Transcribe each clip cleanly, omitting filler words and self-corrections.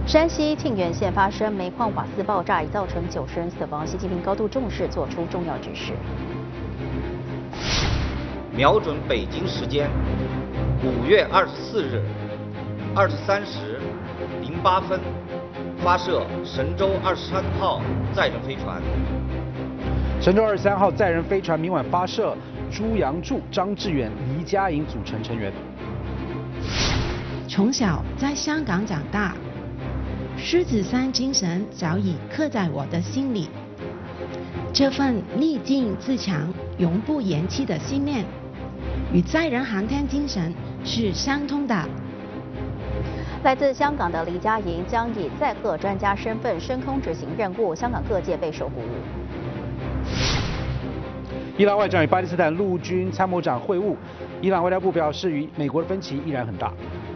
山西沁源县发生煤矿瓦斯爆炸，已造成90人死亡。习近平高度重视，作出重要指示。 瞄准北京时间5月24日23时08分，发射神舟23号载人飞船。 神舟23号载人飞船明晚发射，朱杨柱、张志远、黎佳莹组成成员。 从小在香港长大。 狮子山精神早已刻在我的心里，这份逆境自强、永不言弃的信念，与载人航天精神是相通的。 来自香港的黎佳莹将以载荷专家身份升空执行任务，香港各界备受鼓舞。 伊朗外长与巴基斯坦陆军参谋长会晤，伊朗外交部表示，与美国的分歧依然很大。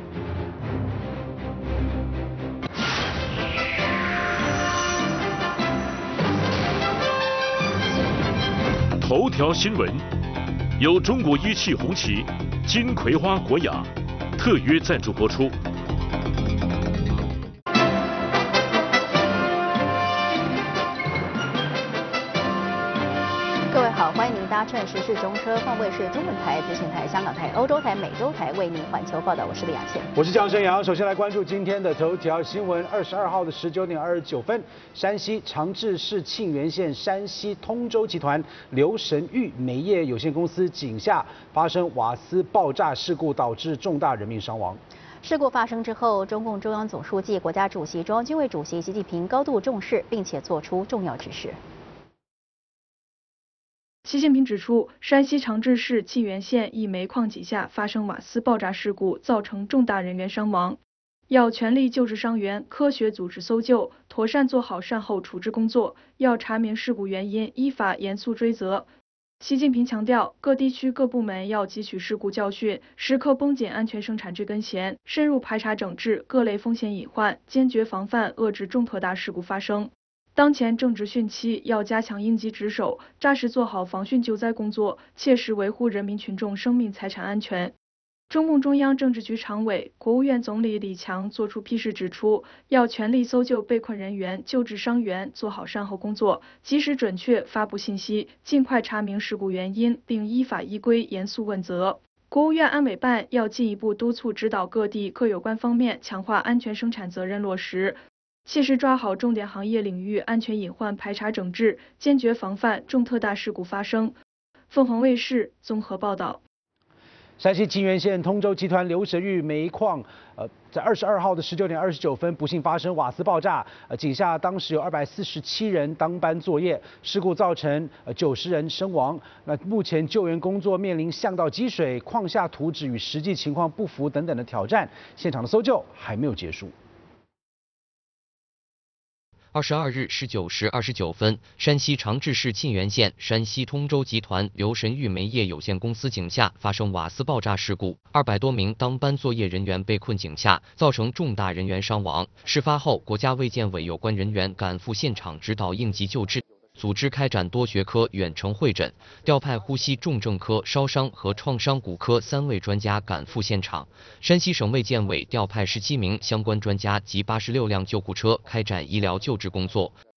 头条新闻由中国一汽红旗、金葵花国雅特约赞助播出。 各位好，欢迎您搭乘时事中车，换卫视中文台、资讯台、香港台、欧洲台、美洲台为您环球报道。我是李雅倩， 我是江生阳。首先来关注今天的头条新闻。22号的19点29分，山西长治市沁源县山西通州集团刘神玉煤业有限公司井下发生瓦斯爆炸事故，导致重大人命伤亡。 事故发生之后，中共中央总书记、国家主席、中央军委主席习近平高度重视，并且作出重要指示。 习近平指出，山西长治市沁源县一煤矿井下发生瓦斯爆炸事故，造成重大人员伤亡，要全力救治伤员，科学组织搜救，妥善做好善后处置工作，要查明事故原因，依法严肃追责。习近平强调，各地区各部门要汲取事故教训，时刻绷紧安全生产追根弦，深入排查整治各类风险隐患，坚决防范遏制重特大事故发生。 当前正值汛期，要加强应急值守，扎实做好防汛救灾工作，切实维护人民群众生命财产安全。中共中央政治局常委、国务院总理李强作出批示指出，要全力搜救被困人员、救治伤员，做好善后工作，及时准确发布信息，尽快查明事故原因，并依法依规严肃问责。 国务院安委办要进一步督促指导各地各有关方面强化安全生产责任落实。 切实抓好重点行业领域安全隐患排查整治，坚决防范重特大事故发生。凤凰卫视综合报道。 山西沁源县通州集团刘神玉煤矿，在22号的19点29分，不幸发生瓦斯爆炸，井下当时有247人当班作业，事故造成90人身亡。那目前救援工作面临巷道积水、矿下图纸与实际情况不符等等的挑战，现场的搜救还没有结束。 22日19时29分，山西长治市沁源县山西通州集团刘神玉煤业有限公司井下发生瓦斯爆炸事故，200多名当班作业人员被困井下，造成重大人员伤亡。事发后，国家卫健委有关人员赶赴现场指导应急救治。 组织开展多学科远程会诊，调派呼吸重症科、烧伤和创伤骨科3位专家赶赴现场。山西省卫健委调派17名相关专家及86辆救护车开展医疗救治工作。